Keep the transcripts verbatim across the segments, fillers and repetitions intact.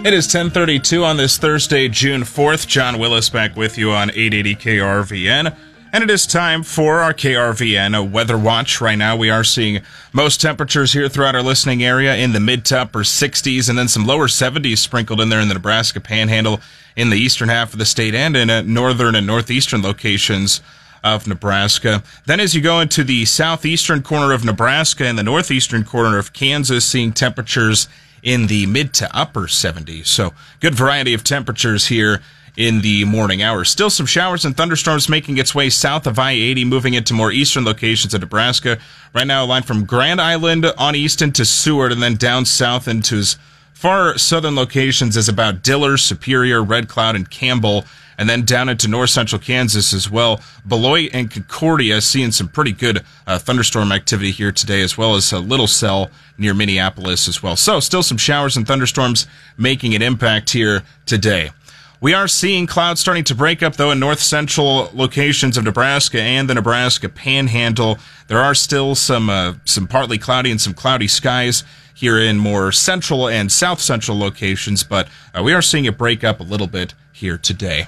It is ten thirty-two on this Thursday, June fourth. John Willis back with you on eight eighty K R V N. And it is time for our K R V N Weather Watch. Right now we are seeing most temperatures here throughout our listening area in the mid to upper sixties, and then some lower seventies sprinkled in there in the Nebraska Panhandle, in the eastern half of the state, and in uh, northern and northeastern locations of Nebraska. Then as you go into the southeastern corner of Nebraska and the northeastern corner of Kansas, seeing temperatures in the mid to upper seventies. So good variety of temperatures here in the morning hours. Still some showers and thunderstorms making its way south of I eighty, moving into more eastern locations of Nebraska. Right now, a line from Grand Island on east into Seward, and then down south into as far southern locations as about Diller, Superior, Red Cloud, and Campbell, and then down into north central Kansas as well. Beloit and Concordia seeing some pretty good uh, thunderstorm activity here today, as well as a Little Cell near Minneapolis as well. So still some showers and thunderstorms making an impact here today. We are seeing clouds starting to break up, though, in north central locations of Nebraska and the Nebraska Panhandle. There are still some uh, some partly cloudy and some cloudy skies here in more central and south central locations, but uh, we are seeing it break up a little bit here today.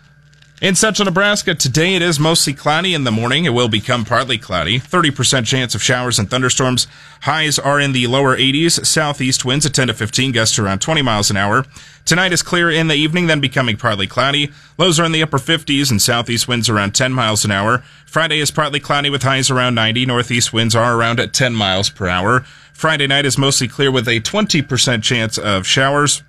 In central Nebraska, today it is mostly cloudy in the morning. It will become partly cloudy. thirty percent chance of showers and thunderstorms. Highs are in the lower eighties. Southeast winds at ten to fifteen, gusts around twenty miles an hour. Tonight is clear in the evening, then becoming partly cloudy. Lows are in the upper fifties and southeast winds around ten miles an hour. Friday is partly cloudy with highs around ninety. Northeast winds are around at ten miles per hour. Friday night is mostly clear with a twenty percent chance of showers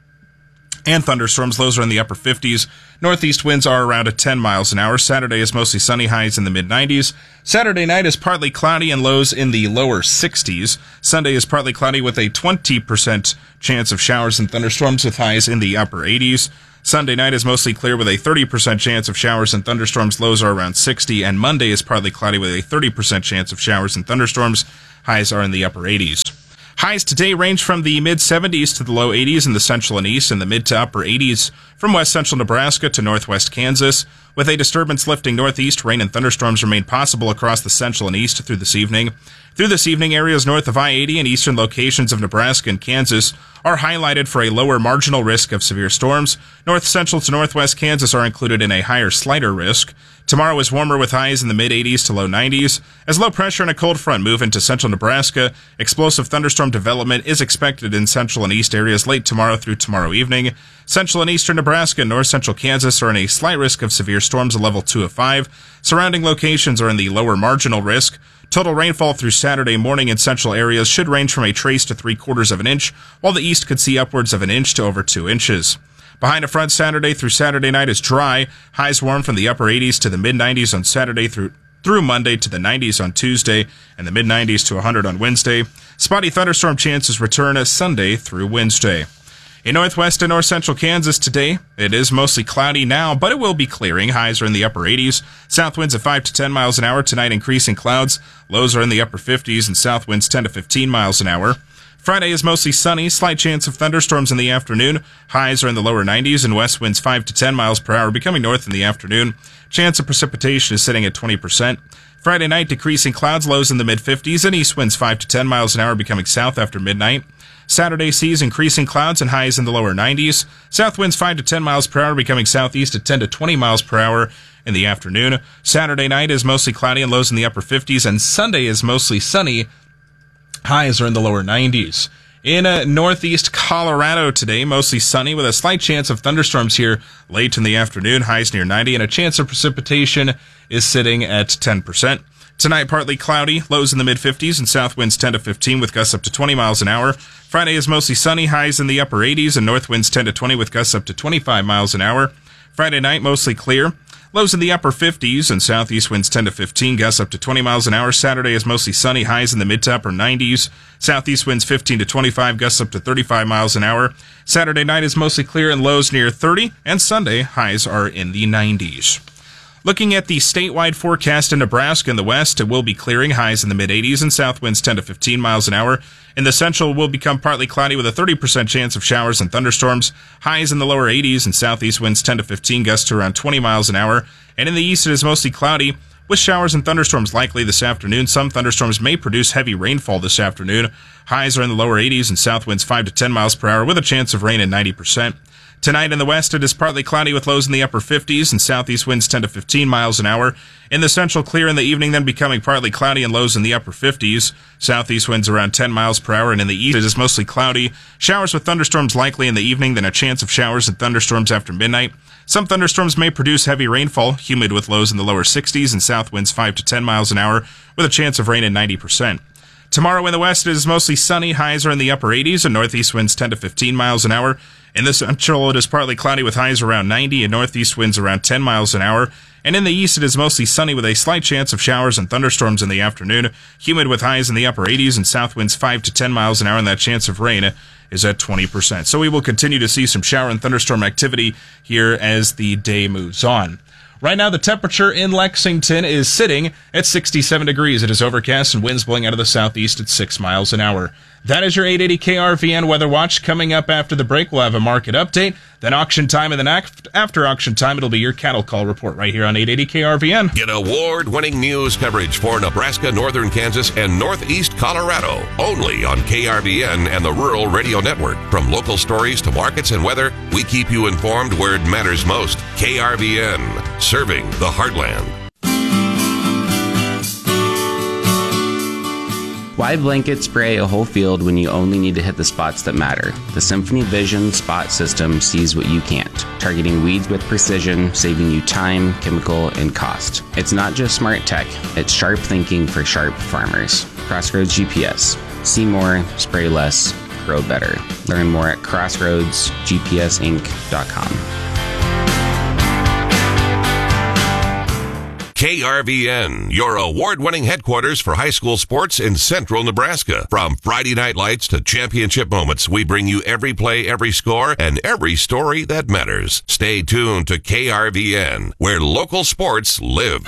and thunderstorms. Lows are in the upper fifties. Northeast winds are around at ten miles an hour. Saturday is mostly sunny, highs in the mid nineties. Saturday night is partly cloudy and lows in the lower sixties. Sunday is partly cloudy with a twenty percent chance of showers and thunderstorms with highs in the upper eighties. Sunday night is mostly clear with a thirty percent chance of showers and thunderstorms. Lows are around sixty. And Monday is partly cloudy with a thirty percent chance of showers and thunderstorms. Highs are in the upper eighties. Highs today range from the mid seventies to the low eighties in the central and east, and the mid to upper eighties from west central Nebraska to northwest Kansas. With a disturbance lifting northeast, rain and thunderstorms remain possible across the central and east through this evening. Through this evening, areas north of I eighty and eastern locations of Nebraska and Kansas are highlighted for a lower marginal risk of severe storms. North central to northwest Kansas are included in a higher slighter risk. Tomorrow is warmer with highs in the mid eighties to low nineties. As low pressure and a cold front move into central Nebraska, explosive thunderstorm development is expected in central and east areas late tomorrow through tomorrow evening. Central and eastern Nebraska and north central Kansas are in a slight risk of severe storms, a level two of five. Surrounding locations are in the lower marginal risk. Total rainfall through Saturday morning in central areas should range from a trace to three quarters of an inch, while the east could see upwards of an inch to over two inches. Behind a front, Saturday through Saturday night is dry. Highs warm from the upper eighties to the mid nineties on Saturday through through Monday to the nineties on Tuesday, and the mid nineties to one hundred on Wednesday. Spotty thunderstorm chances return as Sunday through Wednesday. In northwest and north central Kansas today, it is mostly cloudy now, but it will be clearing. Highs are in the upper eighties. South winds at five to ten miles an hour. Tonight, increasing clouds. Lows are in the upper fifties, and south winds ten to fifteen miles an hour. Friday is mostly sunny. Slight chance of thunderstorms in the afternoon. Highs are in the lower nineties, and west winds five to ten miles per hour, becoming north in the afternoon. Chance of precipitation is sitting at twenty percent. Friday night, decreasing clouds. Lows in the mid fifties, and east winds five to ten miles an hour, becoming south after midnight. Saturday sees increasing clouds and highs in the lower nineties. South winds five to ten miles per hour, becoming southeast at ten to twenty miles per hour in the afternoon. Saturday night is mostly cloudy and lows in the upper fifties, and Sunday is mostly sunny. Highs are in the lower nineties. In uh, northeast Colorado today, mostly sunny with a slight chance of thunderstorms here late in the afternoon. Highs near ninety, and a chance of precipitation is sitting at ten percent. Tonight, partly cloudy, lows in the mid fifties, and south winds ten to fifteen with gusts up to twenty miles an hour. Friday is mostly sunny, highs in the upper eighties, and north winds ten to twenty with gusts up to twenty-five miles an hour. Friday night, mostly clear. Lows in the upper fifties, and southeast winds ten to fifteen, gusts up to twenty miles an hour. Saturday is mostly sunny, highs in the mid to upper nineties. Southeast winds fifteen to twenty-five, gusts up to thirty-five miles an hour. Saturday night is mostly clear and lows near thirty, and Sunday, highs are in the nineties. Looking at the statewide forecast in Nebraska in the west, it will be clearing, highs in the mid eighties, and south winds ten to fifteen miles an hour. In the central, it will become partly cloudy with a thirty percent chance of showers and thunderstorms. Highs in the lower eighties, and southeast winds ten to fifteen, gusts to around twenty miles an hour. And in the east, it is mostly cloudy with showers and thunderstorms likely this afternoon. Some thunderstorms may produce heavy rainfall this afternoon. Highs are in the lower eighties and south winds five to ten miles per hour with a chance of rain at ninety percent. Tonight in the west, it is partly cloudy with lows in the upper fifties and southeast winds ten to fifteen miles an hour. In the central, clear in the evening, then becoming partly cloudy and lows in the upper fifties. Southeast winds around ten miles per hour, and in the east, it is mostly cloudy. Showers with thunderstorms likely in the evening, then a chance of showers and thunderstorms after midnight. Some thunderstorms may produce heavy rainfall, humid with lows in the lower sixties and south winds five to ten miles an hour, with a chance of rain at ninety percent. Tomorrow in the west, it is mostly sunny. Highs are in the upper eighties and northeast winds ten to fifteen miles an hour. In the central, it is partly cloudy with highs around ninety and northeast winds around ten miles an hour. And in the east, it is mostly sunny with a slight chance of showers and thunderstorms in the afternoon. Humid with highs in the upper eighties and south winds five to ten miles an hour, and that chance of rain is at twenty percent. So we will continue to see some shower and thunderstorm activity here as the day moves on. Right now, the temperature in Lexington is sitting at sixty-seven degrees. It is overcast and winds blowing out of the southeast at six miles an hour. That is your eight eighty K R V N Weather Watch. Coming up after the break, we'll have a market update, then auction time, and then after auction time, it'll be your cattle call report right here on eight eighty K R V N. Get award-winning news coverage for Nebraska, northern Kansas, and northeast Colorado. Only on K R V N and the Rural Radio Network. From local stories to markets and weather, we keep you informed where it matters most. K R V N, serving the heartland. Why blanket spray a whole field when you only need to hit the spots that matter? The Symphony Vision Spot System sees what you can't, targeting weeds with precision, saving you time, chemical, and cost. It's not just smart tech, it's sharp thinking for sharp farmers. Crossroads G P S. See more, spray less, grow better. Learn more at crossroads g p s inc dot com. K R V N, your award-winning headquarters for high school sports in central Nebraska. From Friday night lights to championship moments, we bring you every play, every score, and every story that matters. Stay tuned to K R V N, where local sports live.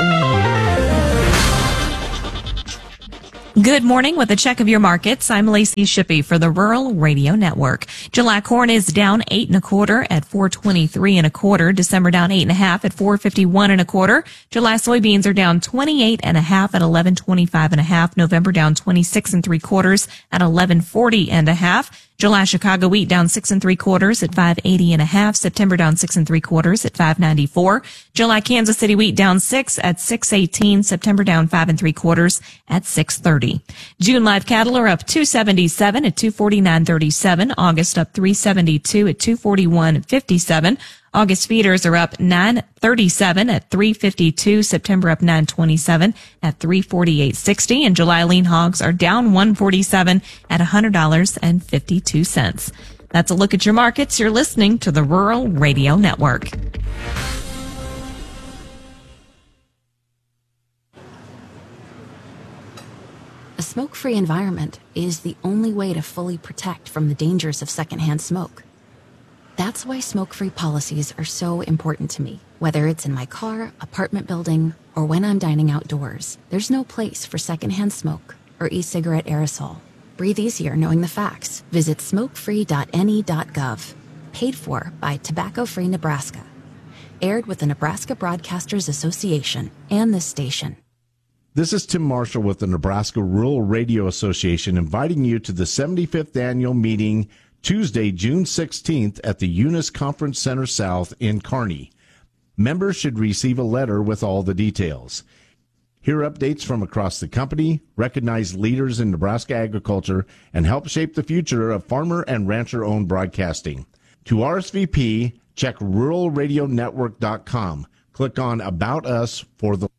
Good morning. With a check of your markets, I'm Lacey Shippey for the Rural Radio Network. July corn is down eight and a quarter at four twenty-three and a quarter. December down eight and a half at four fifty-one and a quarter. July soybeans are down twenty-eight and a half at eleven twenty-five and a half. November down twenty-six and three quarters at eleven forty and a half. July Chicago wheat down six and three quarters at five eighty and a half. September down six and three quarters at five ninety-four. July Kansas City wheat down six at six eighteen. September down five and three quarters at six thirty. June live cattle are up two seventy-seven at two forty-nine thirty-seven. August up three seventy-two at two forty-one fifty-seven. August feeders are up nine thirty-seven at three fifty-two. September up nine twenty-seven at three forty-eight sixty. And July lean hogs are down one forty-seven at one hundred dollars and fifty-two cents. That's a look at your markets. You're listening to the Rural Radio Network. A smoke-free environment is the only way to fully protect from the dangers of secondhand smoke. That's why smoke-free policies are so important to me. Whether it's in my car, apartment building, or when I'm dining outdoors, there's no place for secondhand smoke or e-cigarette aerosol. Breathe easier knowing the facts. Visit smoke free dot n e dot gov. Paid for by Tobacco Free Nebraska. Aired with the Nebraska Broadcasters Association and this station. This is Tim Marshall with the Nebraska Rural Radio Association inviting you to the seventy-fifth annual meeting Tuesday, June sixteenth at the Eunice Conference Center South in Kearney. Members should receive a letter with all the details. Hear updates from across the company, recognize leaders in Nebraska agriculture, and help shape the future of farmer and rancher-owned broadcasting. To R S V P, check rural radio network dot com. Click on About Us for the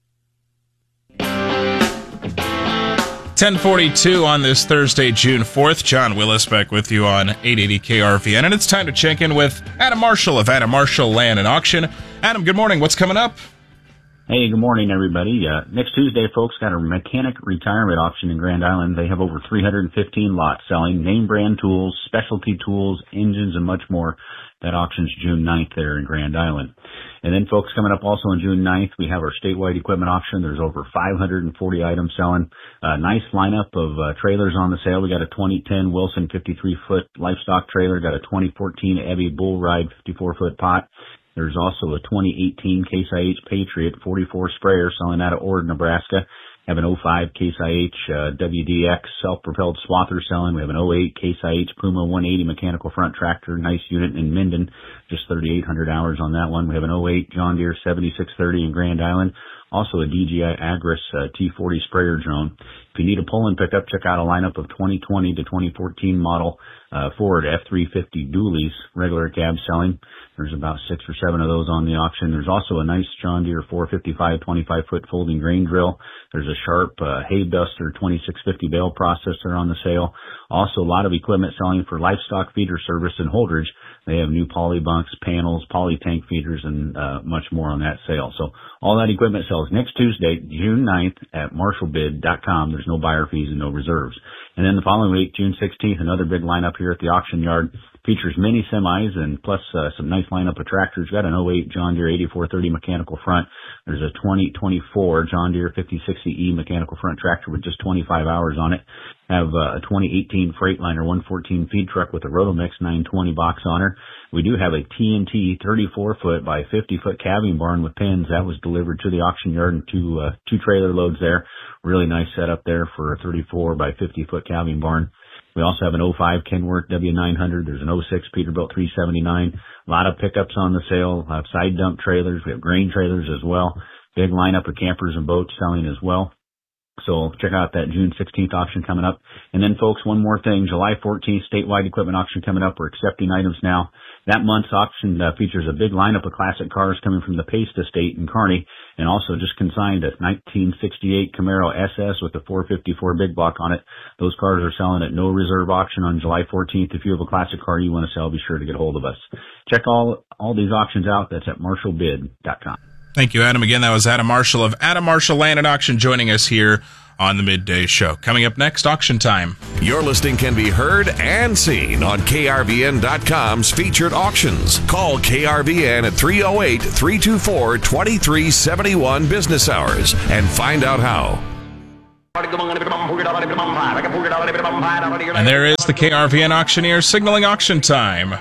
ten forty-two on this Thursday, June fourth. John Willis back with you on eight eighty K R V N. And it's time to check in with Adam Marshall of Adam Marshall Land and Auction. Adam, good morning. What's coming up? Hey, good morning, everybody. Uh, next Tuesday, folks, got a mechanic retirement auction in Grand Island. They have over three hundred fifteen lots selling name brand tools, specialty tools, engines, and much more. That auction's June ninth there in Grand Island. And then, folks, coming up also on June ninth, we have our statewide equipment auction. There's over five hundred forty items selling. A nice lineup of uh, trailers on the sale. We got a twenty ten Wilson fifty-three foot livestock trailer, got a twenty fourteen Ebby Bull Ride fifty-four foot pot, There's also a twenty eighteen Case I H Patriot forty-four sprayer selling out of Ord, Nebraska. Have an oh five Case I H uh, W D X self-propelled swather selling. We have an oh eight Case I H Puma one eighty mechanical front tractor, nice unit in Minden, just thirty-eight hundred hours on that one. We have an oh eight John Deere seventy-six thirty in Grand Island. Also a D J I Agris uh, T forty sprayer drone. If you need a pull-in pickup, check out a lineup of twenty twenty to twenty fourteen model uh, Ford F three fifty dualies, regular cab selling. There's about six or seven of those on the auction. There's also a nice John Deere four fifty-five twenty-five foot folding grain drill. There's a Sharp uh, hay duster twenty-six fifty bale processor on the sale. Also a lot of equipment selling for livestock feeder service in Holdridge. They have new poly bunks, panels, poly tank feeders, and uh, much more on that sale. So all that equipment sells next Tuesday, June ninth at marshall bid dot com. There's no buyer fees and no reserves. And then the following week, June sixteenth, another big lineup here at the auction yard. Features mini semis and plus uh, some nice lineup of tractors. Got an oh eight John Deere eighty-four thirty mechanical front. There's a twenty twenty-four John Deere fifty sixty E mechanical front tractor with just twenty-five hours on it. Have uh, a twenty eighteen Freightliner one fourteen feed truck with a Rotomix nine twenty box on her. We do have a T N T thirty-four foot by fifty foot calving barn with pins. That was delivered to the auction yard in two, uh, two trailer loads there. Really nice setup there for a thirty-four by fifty foot calving barn. We also have an oh five Kenworth W nine hundred. There's an oh six Peterbilt three seventy-nine. A lot of pickups on the sale. We have side dump trailers. We have grain trailers as well. Big lineup of campers and boats selling as well. So check out that June sixteenth auction coming up. And then, folks, one more thing. July fourteenth, statewide equipment auction coming up. We're accepting items now. That month's auction uh, features a big lineup of classic cars coming from the Paste Estate in Kearney, and also just consigned a nineteen sixty-eight Camaro S S with a four fifty-four big block on it. Those cars are selling at no reserve auction on July fourteenth. If you have a classic car you want to sell, be sure to get a hold of us. Check all all these auctions out. That's at marshall bid dot com. Thank you, Adam. Again, that was Adam Marshall of Adam Marshall Land and Auction joining us here on the Midday Show. Coming up next, Auction Time. Your listing can be heard and seen on K R V N dot com's featured auctions. Call K R V N at three oh eight, three two four, two three seven one business hours and find out how. And there is the K R V N auctioneer signaling auction time.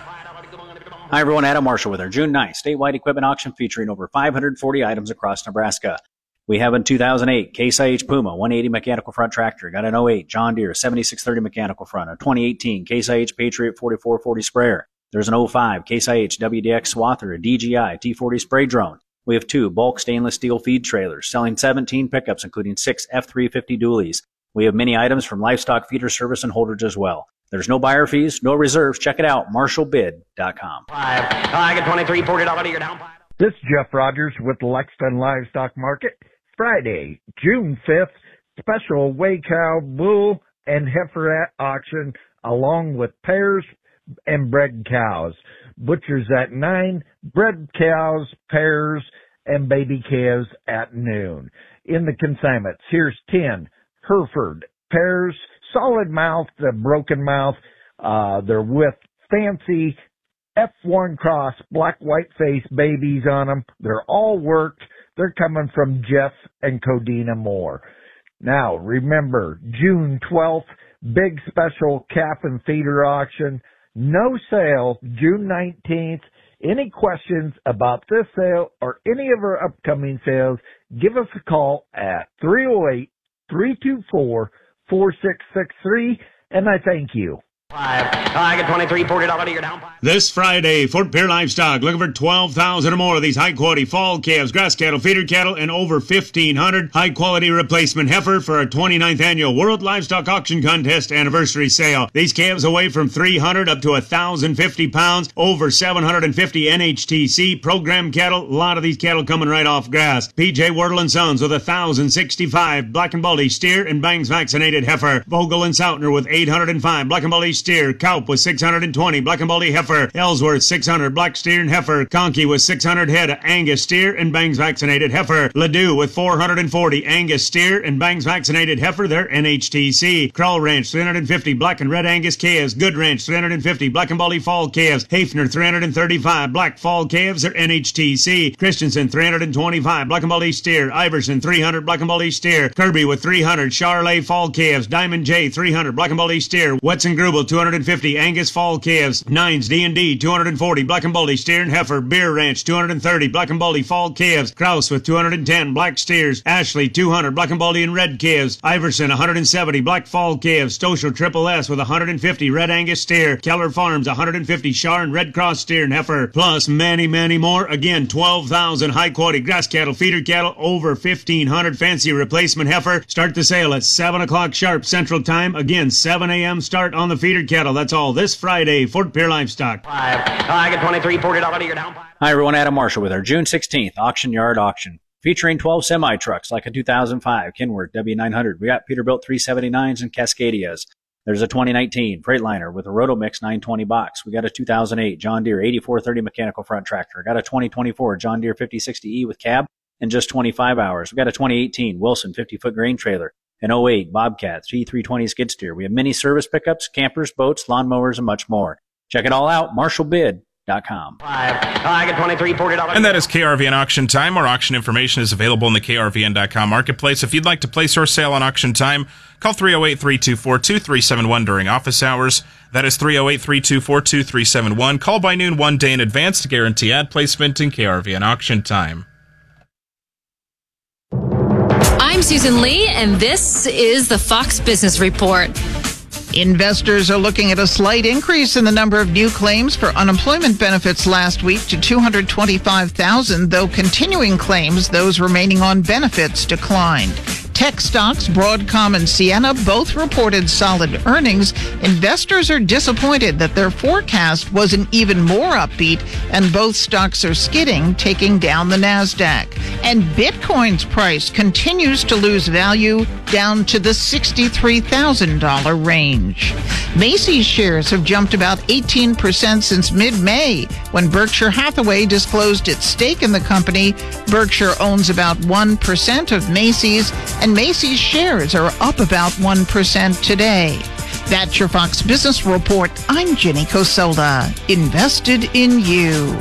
Hi, everyone. Adam Marshall with our June ninth statewide equipment auction featuring over five hundred forty items across Nebraska. We have a two thousand eight Case I H Puma one eighty mechanical front tractor. Got an oh eight John Deere seventy-six thirty mechanical front. A twenty eighteen Case I H Patriot forty-four forty sprayer. There's an oh five Case I H W D X swather, a D J I T forty spray drone. We have two bulk stainless steel feed trailers selling seventeen pickups, including six F three fifty dualies. We have many items from livestock feeder service and Holdridge as well. There's no buyer fees, no reserves. Check it out, marshall bid dot com. I get twenty-three forty dollars you're down. This is Jeff Rogers with Lexington Livestock Market. Friday, June fifth, special weigh cow, bull, and heifer auction along with pairs and bred cows. Butchers at nine, bred cows, pairs, and baby calves at noon. In the consignments, here's ten Hereford pairs, solid mouth, the broken mouth. Uh, they're with fancy F one cross black white face babies on them. They're all worked. They're coming from Jeff and Codina Moore. Now, remember, June twelfth, big special calf and feeder auction. No sale, June nineteenth. Any questions about this sale or any of our upcoming sales, give us a call at three oh eight, three two four, four six six three, and I thank you. I get twenty-three forty dollars you're down. This Friday, Fort Pierre Livestock looking for twelve thousand or more of these high-quality fall calves, grass cattle, feeder cattle, and over fifteen hundred high-quality replacement heifer for our twenty-ninth annual World Livestock Auction Contest anniversary sale. These calves weigh from three hundred up to one thousand fifty pounds, over seven hundred fifty N H T C program cattle. A lot of these cattle coming right off grass. P J Wardle and Sons with one thousand sixty-five black and baldy steer and bangs vaccinated heifer. Vogel and Sautner with eight hundred five black and baldy steer. Kaup with six hundred twenty black and baldy heifer. Ellsworth six hundred black steer and heifer. Conkey with six hundred head of Angus steer and bangs vaccinated heifer. Ladue with four hundred forty Angus steer and bangs vaccinated heifer. They're N H T C. Kroll Ranch three hundred fifty black and red Angus calves. Good Ranch three hundred fifty black and baldy fall calves. Hafner three hundred thirty-five black fall calves. They're N H T C. Christensen three hundred twenty-five black and baldy steer. Iverson three hundred black and baldy steer. Kirby with three hundred Charlet fall calves. Diamond J three hundred black and baldy steer. Wetson Grubel two hundred fifty. Angus fall calves. Nines D and D two hundred forty. Black and Baldy steer and heifer. Beer Ranch two hundred thirty. Black and Baldy fall calves. Kraus with two hundred ten. Black steers. Ashley two hundred. Black and Baldy and red calves. Iverson one hundred seventy. Black fall calves. Stoshel Triple S with one hundred fifty. Red Angus steer. Keller Farms one hundred fifty. Shar and Red Cross steer and heifer. Plus many, many more. Again, twelve thousand high quality grass cattle, feeder cattle, over fifteen hundred fancy replacement heifer. Start the sale at seven o'clock sharp Central Time. Again, seven a.m. start on the feeder cattle. That's all this Friday. Fort Pierre Livestock. Five. I get twenty-three, forty dollars, you're down five. Hi, everyone. Adam Marshall with our June sixteenth Auction Yard Auction, featuring twelve semi-trucks like a two thousand five Kenworth W nine hundred. We got Peterbilt three seventy-nines and Cascadias. There's a twenty nineteen Freightliner with a Rotomix nine twenty box. We got a two thousand eight John Deere eighty-four thirty mechanical front tractor. Got a twenty twenty-four John Deere fifty sixty E with cab in just twenty-five hours. We got a twenty eighteen Wilson fifty-foot grain trailer, an oh eight Bobcat T three twenty skid steer. We have mini service pickups, campers, boats, lawnmowers, and much more. Check it all out, marshall bid dot com. Five. I get twenty-three, forty dollars. And that is K R V N Auction Time. More auction information is available in the K R V N dot com marketplace. If you'd like to place your sale on Auction Time, call three oh eight, three two four, two three seven one during office hours. That is three oh eight, three two four, two three seven one. Call by noon one day in advance to guarantee ad placement in K R V N Auction Time. I'm Susan Lee, and this is the Fox Business Report. Investors are looking at a slight increase in the number of new claims for unemployment benefits last week to two hundred twenty-five thousand, though continuing claims, those remaining on benefits, declined. Tech stocks, Broadcom and Ciena, both reported solid earnings. Investors are disappointed that their forecast wasn't even more upbeat, and both stocks are skidding, taking down the NASDAQ. And Bitcoin's price continues to lose value, down to the sixty-three thousand dollars range. Macy's shares have jumped about eighteen percent since mid-May, when Berkshire Hathaway disclosed its stake in the company. Berkshire owns about one percent of Macy's, and Macy's shares are up about one percent today. That's your Fox Business Report. I'm Jenny Cosola. Invested in you.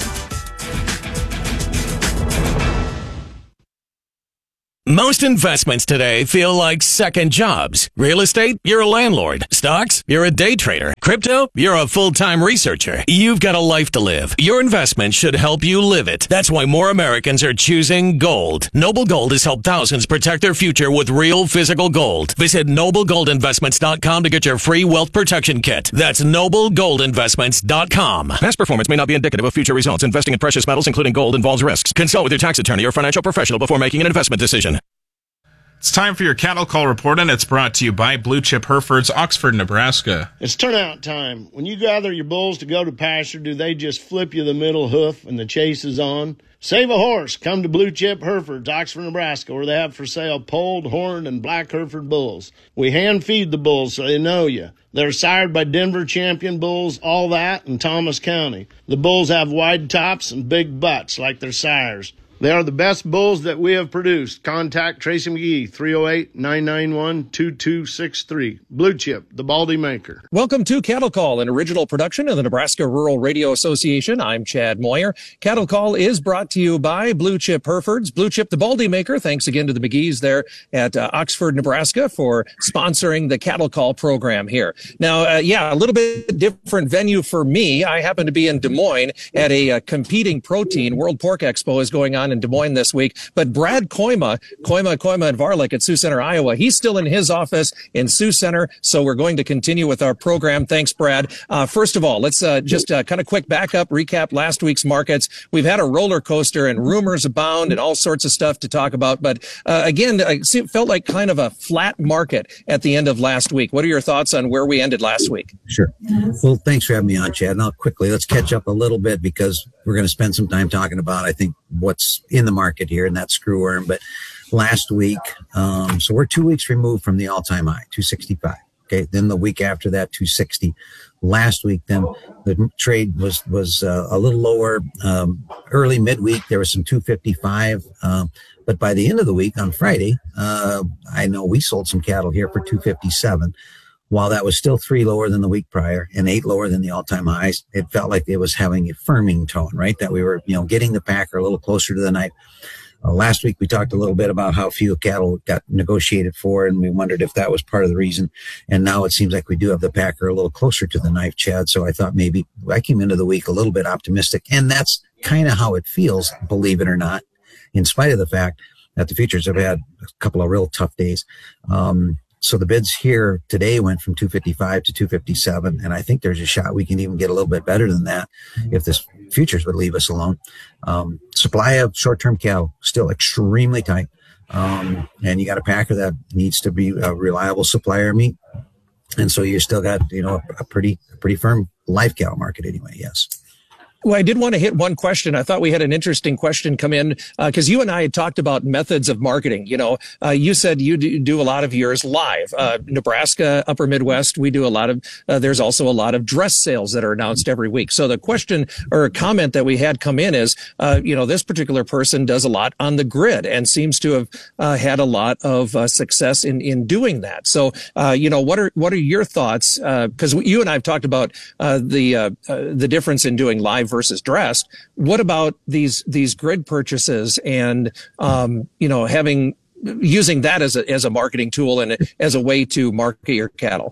Most investments today feel like second jobs. Real estate, you're a landlord. Stocks, you're a day trader. Crypto, you're a full-time researcher. You've got a life to live. Your investment should help you live it. That's why more Americans are choosing gold. Noble Gold has helped thousands protect their future with real physical gold. Visit noble gold investments dot com to get your free wealth protection kit. That's noble gold investments dot com. Past performance may not be indicative of future results. Investing in precious metals, including gold, involves risks. Consult with your tax attorney or financial professional before making an investment decision. It's time for your cattle call report, and it's brought to you by Blue Chip Herefords, Oxford, Nebraska. It's turnout time. When you gather your bulls to go to pasture, do they just flip you the middle hoof and the chase is on? Save a horse. Come to Blue Chip Herefords, Oxford, Nebraska, where they have for sale polled, horned, and black Hereford bulls. We hand feed the bulls so they know you. They're sired by Denver champion bulls, all that, in Thomas County. The bulls have wide tops and big butts like their sires. They are the best bulls that we have produced. Contact Tracy McGee, three oh eight, nine nine one, two two six three. Blue Chip, the Baldy Maker. Welcome to Cattle Call, an original production of the Nebraska Rural Radio Association. I'm Chad Moyer. Cattle Call is brought to you by Blue Chip Herefords, Blue Chip, the Baldy Maker. Thanks again to the McGees there at uh, Oxford, Nebraska for sponsoring the Cattle Call program here. Now, uh, yeah, a little bit different venue for me. I happen to be in Des Moines at a uh, competing protein. World Pork Expo is going on in Des Moines this week. But Brad Koima, Koima, Koima and Varlick at Sioux Center, Iowa, he's still in his office in Sioux Center. So we're going to continue with our program. Thanks, Brad. Uh, first of all, let's uh, just uh, kind of quick back up, recap last week's markets. We've had a roller coaster and rumors abound and all sorts of stuff to talk about. But uh, again, it felt like kind of a flat market at the end of last week. What are your thoughts on where we ended last week? Sure. Well, thanks for having me on, Chad. Now, quickly, let's catch up a little bit because we're going to spend some time talking about, I think, what's in the market here, and that's screwworm. But last week, um, so we're two weeks removed from the all-time high, two sixty-five. Okay. Then the week after that, two sixty. Last week, then the trade was, was uh, a little lower. Um, early midweek, there was some two fifty-five. Um, but by the end of the week on Friday, uh, I know we sold some cattle here for two fifty-seven. While that was still three lower than the week prior and eight lower than the all-time highs, it felt like it was having a firming tone, right? That we were, you know, getting the packer a little closer to the knife. Uh, last week we talked a little bit about how few cattle got negotiated for, and we wondered if that was part of the reason. And now it seems like we do have the packer a little closer to the knife, Chad. So I thought maybe I came into the week a little bit optimistic, and that's kind of how it feels, believe it or not, in spite of the fact that the futures have had a couple of real tough days. Um, So the bids here today went from two fifty-five to two fifty-seven, and I think there's a shot we can even get a little bit better than that if this futures would leave us alone. Um, supply of short-term cattle still extremely tight, um, and you got a packer that needs to be a reliable supplier of meat, and so you still got you know a, a pretty a pretty firm live cattle market anyway. Yes. Well, I did want to hit one question. I thought we had an interesting question come in because uh, you and I had talked about methods of marketing. You know, uh, you said you do, do a lot of yours live. Uh, Nebraska, Upper Midwest, we do a lot of, uh, there's also a lot of dress sales that are announced every week. So the question or a comment that we had come in is, uh, you know, this particular person does a lot on the grid and seems to have uh, had a lot of uh, success in, in doing that. So, uh, you know, what are, what are your thoughts? Because uh, you and I have talked about uh, the, uh, uh, the difference in doing live versus dressed. What about these these grid purchases and um, you know having using that as a as a marketing tool and as a way to market your cattle?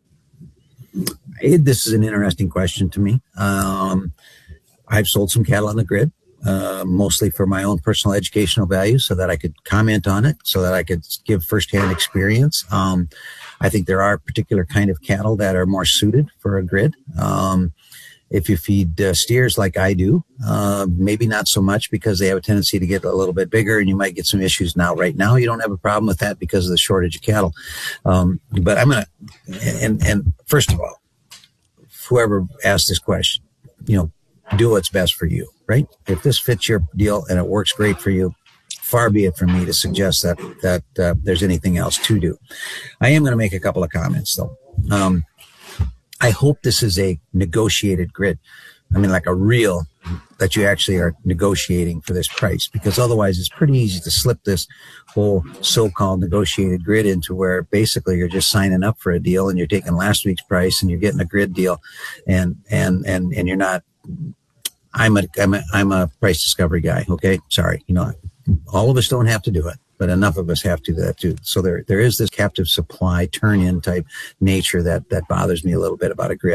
This is an interesting question to me. Um, I've sold some cattle on the grid, uh, mostly for my own personal educational value, so that I could comment on it, so that I could give firsthand experience. Um, I think there are particular kind of cattle that are more suited for a grid. Um, If you feed uh, steers like I do, uh, maybe not so much because they have a tendency to get a little bit bigger and you might get some issues. Now, right now, you don't have a problem with that because of the shortage of cattle. Um, but I'm going to, and, and first of all, whoever asked this question, you know, do what's best for you, right? If this fits your deal and it works great for you, far be it from me to suggest that, that uh, there's anything else to do. I am going to make a couple of comments though. Um, I hope this is a negotiated grid. I mean, like a real, that you actually are negotiating for this price, because otherwise it's pretty easy to slip this whole so-called negotiated grid into where basically you're just signing up for a deal and you're taking last week's price and you're getting a grid deal and, and, and, and you're not, I'm a, I'm a, I'm a price discovery guy. Okay. Sorry. You know, all of us don't have to do it, but enough of us have to do that too. So there, there is this captive supply turn-in type nature that, that bothers me a little bit about a grid.